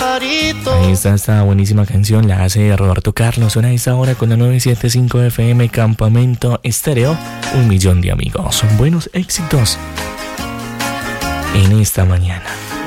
Ahí está esta buenísima canción, la hace Roberto Carlos. Suena a esta hora con la 975 FM Campamento Estéreo. 1.000.000 de amigos. Buenos éxitos en esta mañana.